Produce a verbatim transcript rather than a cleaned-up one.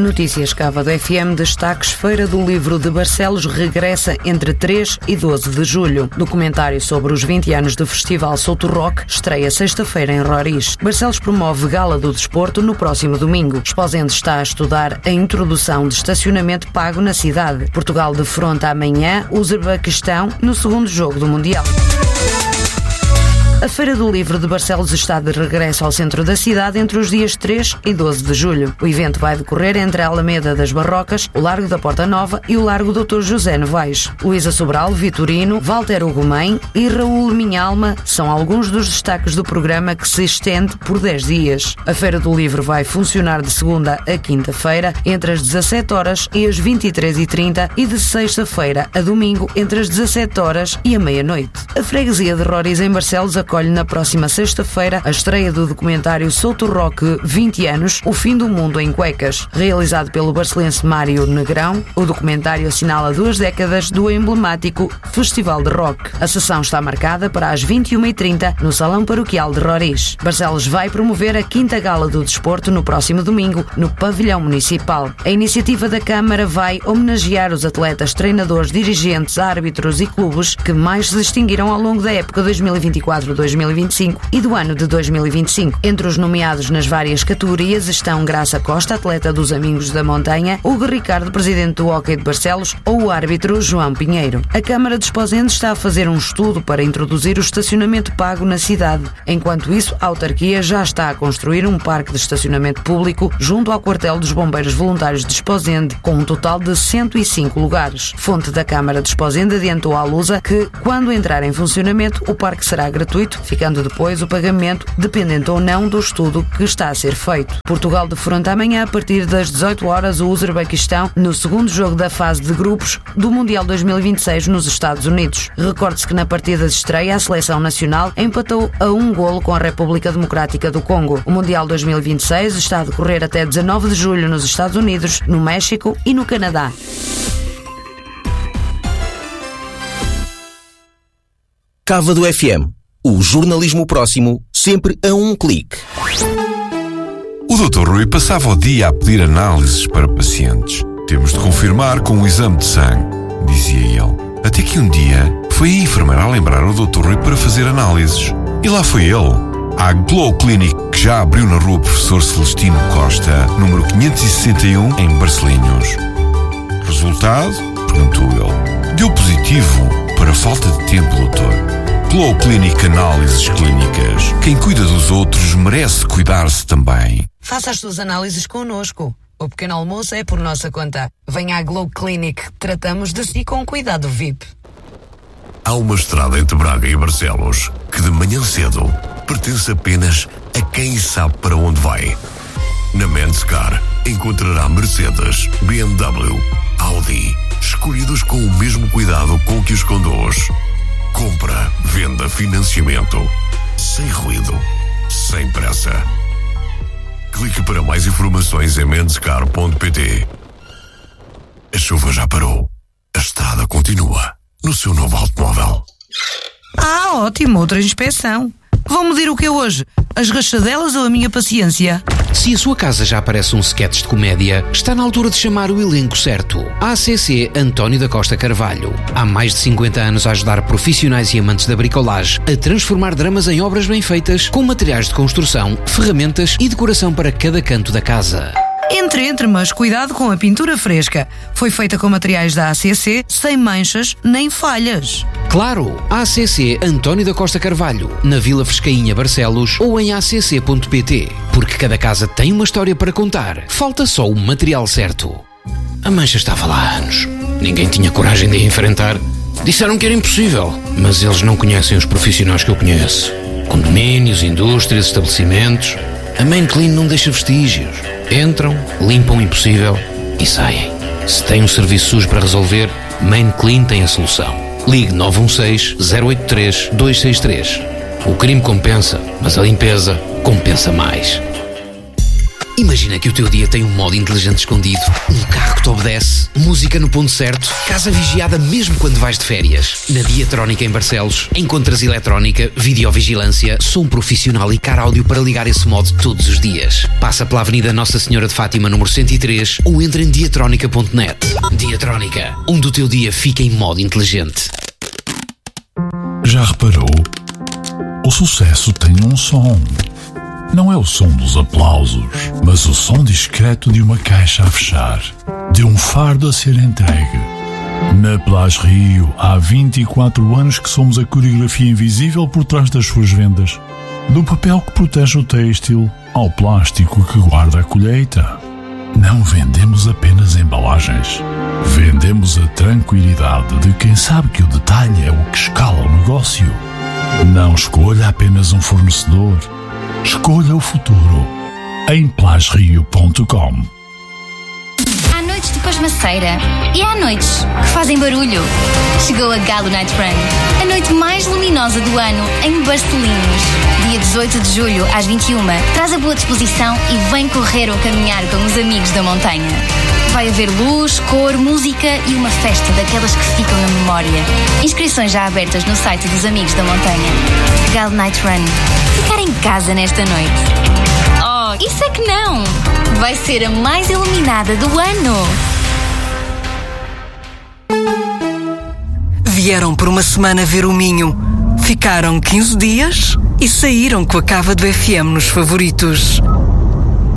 Notícias Cávado F M, destaques: Feira do Livro de Barcelos regressa entre três e doze de julho. Documentário sobre os vinte anos do Festival Souto Rock estreia sexta-feira em Roriz. Barcelos promove Gala do Desporto no próximo domingo. Esposende está a estudar a introdução de estacionamento pago na cidade. Portugal defronta amanhã o Uzbequistão no segundo jogo do Mundial. A Feira do Livro de Barcelos está de regresso ao centro da cidade entre os dias três e doze de julho. O evento vai decorrer entre a Alameda das Barrocas, o Largo da Porta Nova e o Largo doutor José Novaes. Luísa Sobral, Vitorino, Walter Ugumem e Raul Minhalma são alguns dos destaques do programa, que se estende por dez dias. A Feira do Livro vai funcionar de segunda a quinta-feira entre as dezassete horas e as vinte e três e trinta e de sexta-feira a domingo entre as dezassete horas e a meia-noite. A freguesia de Roriz em Barcelos acolhe na próxima sexta-feira a estreia do documentário Souto Rock vinte anos, o fim do mundo em cuecas. Realizado pelo barcelense Mário Negrão, o documentário assinala duas décadas do emblemático Festival de Rock. A sessão está marcada para as vinte e uma e trinta no Salão Paroquial de Roriz. Barcelos vai promover a quinta Gala do Desporto no próximo domingo, no Pavilhão Municipal. A iniciativa da Câmara vai homenagear os atletas, treinadores, dirigentes, árbitros e clubes que mais se distinguiram ao longo da época dois mil e vinte e quatro dois mil e vinte e cinco e do ano de dois mil e vinte e cinco. Entre os nomeados nas várias categorias estão Graça Costa, atleta dos Amigos da Montanha, Hugo Ricardo, presidente do Hóquei de Barcelos, ou o árbitro João Pinheiro. A Câmara de Esposende está a fazer um estudo para introduzir o estacionamento pago na cidade. Enquanto isso, a autarquia já está a construir um parque de estacionamento público junto ao quartel dos Bombeiros Voluntários de Esposende, com um total de cento e cinco lugares. Fonte da Câmara de Esposende adiantou à Lusa que, quando entrar em funcionamento, o parque será gratuito, ficando depois o pagamento dependente ou não do estudo que está a ser feito. Portugal defronta amanhã, a partir das dezoito horas, o Uzbequistão no segundo jogo da fase de grupos do Mundial dois mil e vinte e seis nos Estados Unidos. Recorde-se que na partida de estreia a seleção nacional empatou a um golo com a República Democrática do Congo. O Mundial dois mil e vinte e seis está a decorrer até dezanove de julho nos Estados Unidos, no México e no Canadá. Cávado F M. O jornalismo próximo, sempre a um clique. O doutor Rui passava o dia a pedir análises para pacientes. Temos de confirmar com um exame de sangue, dizia ele. Até que um dia foi a enfermeira a lembrar o doutor Rui para fazer análises. E lá foi ele, à Glow Clinic, que já abriu na rua Professor Celestino Costa, número quinhentos e sessenta e um, em Barcelinhos. Resultado? Perguntou ele. Deu positivo para falta de tempo, doutor. Glow Clinic Análises Clínicas. Quem cuida dos outros merece cuidar-se também. Faça as suas análises connosco. O pequeno almoço é por nossa conta. Venha à Glow Clinic. Tratamos de si com cuidado V I P. Há uma estrada entre Braga e Barcelos que de manhã cedo pertence apenas a quem sabe para onde vai. Na Menscar encontrará Mercedes, B M W, Audi, escolhidos com o mesmo cuidado com que os conduz. Compra, venda, financiamento, sem ruído, sem pressa. Clique para mais informações em menscar ponto pt. A chuva já parou. A estrada continua no seu novo automóvel. Ah, ótimo, outra inspeção. Vão medir o que é hoje? As rachadelas ou a minha paciência? Se a sua casa já parece um sketch de comédia, está na altura de chamar o elenco certo. A C C António da Costa Carvalho. Há mais de cinquenta anos a ajudar profissionais e amantes da bricolagem a transformar dramas em obras bem feitas, com materiais de construção, ferramentas e decoração para cada canto da casa. Entre, entre, mas cuidado com a pintura fresca. Foi feita com materiais da A C C, sem manchas nem falhas. Claro, A C C António da Costa Carvalho, na Vila Frescainha, Barcelos, ou em a c c ponto p t. Porque cada casa tem uma história para contar. Falta só o material certo. A mancha estava lá há anos. Ninguém tinha coragem de a enfrentar. Disseram que era impossível, mas eles não conhecem os profissionais que eu conheço. Condomínios, indústrias, estabelecimentos. A Main Clean não deixa vestígios. Entram, limpam o impossível e saem. Se tem um serviço sujo para resolver, Main Clean tem a solução. Ligue nove um seis, zero oito três, dois seis três. O crime compensa, mas a limpeza compensa mais. Imagina que o teu dia tem um modo inteligente escondido, um carro que te obedece, música no ponto certo, casa vigiada mesmo quando vais de férias. Na Diatrónica em Barcelos, encontras eletrónica, videovigilância, som profissional e car áudio para ligar esse modo todos os dias. Passa pela Avenida Nossa Senhora de Fátima, número cento e três, ou entra em diatrónica ponto net. Diatrónica, onde o teu dia fica em modo inteligente. Já reparou? O sucesso tem um som. Não é o som dos aplausos, mas o som discreto de uma caixa a fechar, de um fardo a ser entregue. Na Plage Rio, há vinte e quatro anos que somos a coreografia invisível por trás das suas vendas. Do papel que protege o têxtil ao plástico que guarda a colheita. Não vendemos apenas embalagens. Vendemos a tranquilidade de quem sabe que o detalhe é o que escala o negócio. Não escolha apenas um fornecedor. Escolha o futuro em plage rio ponto com. Há noites de pasmaceira e há noites que fazem barulho. Chegou a Galo Night Run, a noite mais luminosa do ano em Barcelinhos. Dia dezoito de julho às vinte e uma. Traz a boa disposição e vem correr ou caminhar com os amigos da montanha. Vai haver luz, cor, música e uma festa daquelas que ficam na memória. Inscrições já abertas no site dos Amigos da Montanha. Galo Night Run. Ficar em casa nesta noite. Oh, isso é que não! Vai ser a mais iluminada do ano. Vieram por uma semana ver o Minho. Ficaram quinze dias e saíram com a cava do F M nos favoritos.